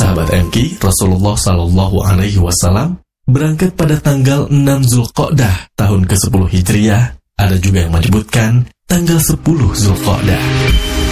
Sahabat MK, Rasulullah Shallallahu Alaihi Wasallam berangkat pada tanggal 6 Zulqa'dah tahun ke-10 Hijriah. Ada juga yang menyebutkan tanggal 10 Zulqa'dah.